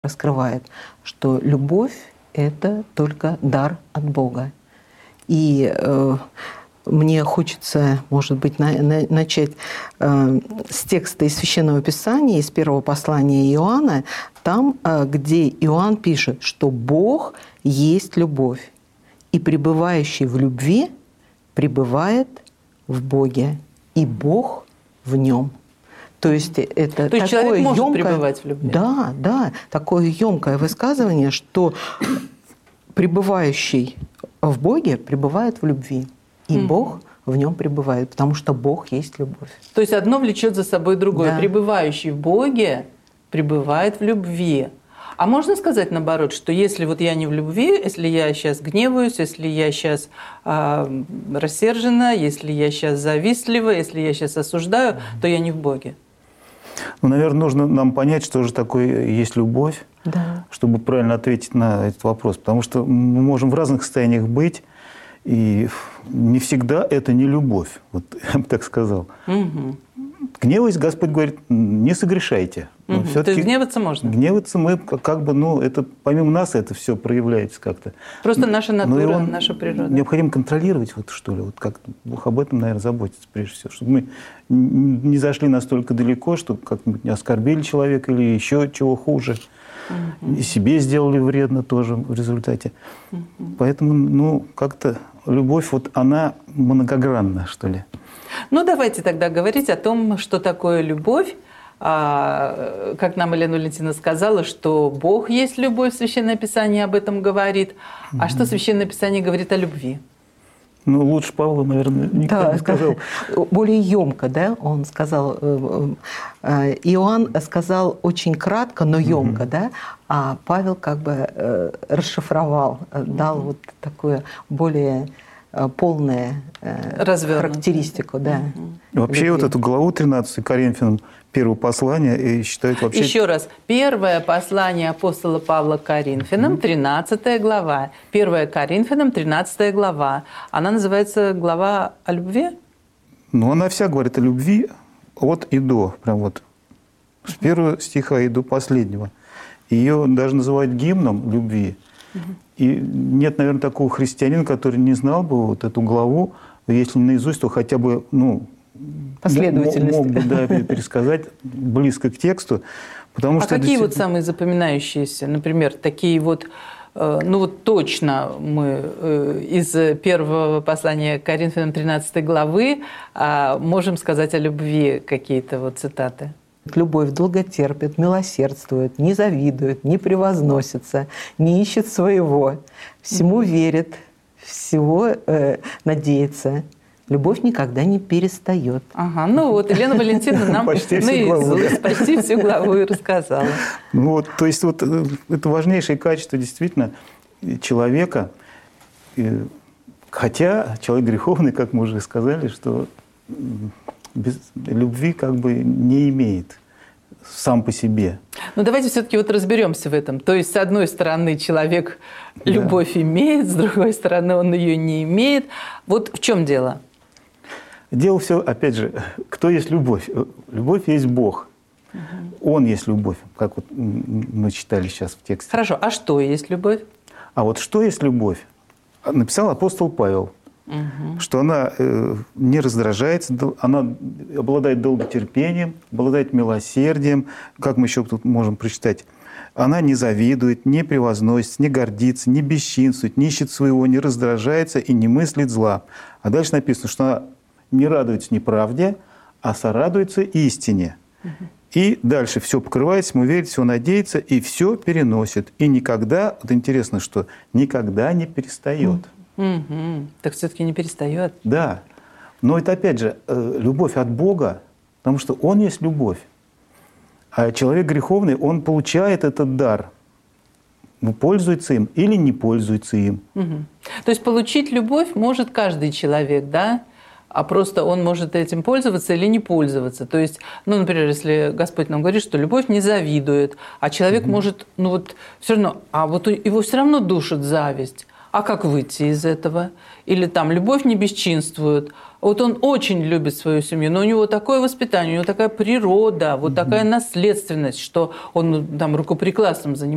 раскрывает, что любовь — это только дар от Бога. И мне хочется, может быть, начать с текста из Священного Писания, из первого послания Иоанна, там, где Иоанн пишет, что Бог есть любовь, и пребывающий в любви пребывает в Боге, и Бог в нем. То есть это То есть человек может пребывать в любви? Да, да, такое емкое высказывание, что пребывающий в Боге пребывает в любви, и Бог в нем пребывает, потому что Бог есть любовь. То есть одно влечет за собой другое. Да. Пребывающий в Боге пребывает в любви. А можно сказать наоборот, что если вот я не в любви, если я сейчас гневаюсь, если я сейчас рассержена, если я сейчас завистлива, если я сейчас осуждаю, то я не в Боге? Ну, наверное, нужно нам понять, что же такое есть любовь, Да. чтобы правильно ответить на этот вопрос. Потому что мы можем в разных состояниях быть, и не всегда это не любовь, вот я бы так сказал. Угу. Гневаясь, Господь говорит, не согрешайте. Но То есть гневаться можно? Гневаться мы как бы, ну, это помимо нас это все проявляется как-то. Просто наша Но натура, его наша природа. необходимо контролировать, вот, что ли, вот как Бог об этом, наверное, заботится прежде всего, чтобы мы не зашли настолько далеко, чтобы как-нибудь не оскорбили человека или еще чего хуже. И себе сделали вредно тоже в результате. Поэтому, ну, как-то любовь, вот она многогранна, что ли. Ну, давайте тогда говорить о том, что такое любовь. Как нам Елена Валентиновна сказала, что Бог есть любовь, Священное Писание об этом говорит. А что Священное Писание говорит о любви? Ну, лучше Павла, наверное, никто не сказал. Более емко, да, он сказал, Иоанн сказал очень кратко, но емко, да, а Павел как бы расшифровал, дал вот такую более полную характеристику, да. Вообще любви. вот эту главу 13 Коринфянам, первое послание, считают вообще... Еще раз. Первое послание апостола Павла к Коринфянам, 13 глава. 1 Коринфянам, 13 глава. Она называется глава о любви? Ну, она вся говорит о любви от и до. Прям вот с первого стиха и до последнего. Ее даже называют гимном любви. И нет, наверное, такого христианина, который не знал бы вот эту главу, если не наизусть, то хотя бы, ну, последовательность. Мог бы, да, пересказать близко к тексту. Потому что какие вот самые запоминающиеся, например, такие вот, ну вот точно мы из первого послания к Коринфянам 13 главы можем сказать о любви какие-то вот цитаты? Любовь долготерпит, милосердствует, не завидует, не превозносится, не ищет своего, всему верит, всего надеется. Любовь никогда не перестает. Ага, ну вот Елена Валентиновна нам наизусть почти всю главу и рассказала. Ну вот, то есть вот это важнейшее качество действительно человека. Хотя человек греховный, как мы уже сказали, что без любви как бы не имеет сам по себе. Ну давайте все-таки вот разберемся в этом. То есть, с одной стороны, человек любовь имеет, с другой стороны, он ее не имеет. Вот в чем дело? Дело все, опять же, кто есть любовь? Любовь есть Бог. Он есть любовь, как вот мы читали сейчас в тексте. Хорошо, а что есть любовь? А вот что есть любовь? Написал апостол Павел, что она не раздражается, она обладает долготерпением, обладает милосердием. Как мы еще тут можем прочитать? Она не завидует, не превозносится, не гордится, не бесчинствует, не ищет своего, не раздражается и не мыслит зла. А дальше написано, что она не радуется неправде, а сорадуется истине. И дальше все покрывает, всему верит, все надеется и все переносит. И никогда, вот интересно, что никогда не перестает. Так все-таки не перестает. Да. Но это опять же любовь от Бога, потому что Он есть любовь. А человек греховный, он получает этот дар. Пользуется им или не пользуется им. То есть получить любовь может каждый человек, да? А просто он может этим пользоваться или не пользоваться. То есть, ну, например, если Господь нам говорит, что любовь не завидует, а человек может, ну вот, все равно, а вот его все равно душит зависть. А как выйти из этого? Или там любовь не бесчинствует. Вот он очень любит свою семью, но у него такое воспитание, у него такая природа, вот такая наследственность, что он там рукоприкладством занимается.